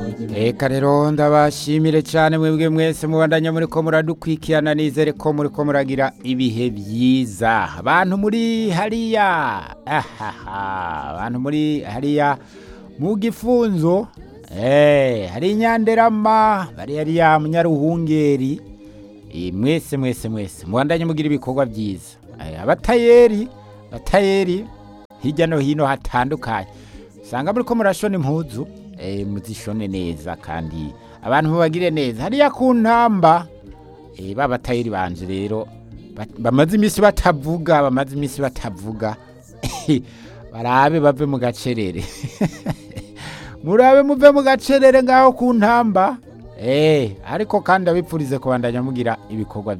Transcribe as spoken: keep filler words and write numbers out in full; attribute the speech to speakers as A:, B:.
A: Eka rero ndabashimire cyane mwebwe mwese mubandanya muri ko muradukwikirana, nizere ko muri ko muragira ibihe byiza. Abantu muri hariya ahaha abantu muri hariya mu gifunzo eh hari Nyanderama, bari hariya mu Nyaruhungeri, e, mwese mwese mwese mubandanya mugira ibikorwa byiza. Abatayeri batayeri hirya no hino hatandukanye usanga muri ko murashona impuzu, eh muzishone neza kandi abantu mubagire neza. Hariya ku ntamba eh babatayeri banje rero bamaze imisi batavuga bamaze imisi batavuga barabe bave mu gacerere murabe muve mu gacerere ngaho ku ntamba, eh ariko kandi abipfurize kubandanya mugira ibikorwa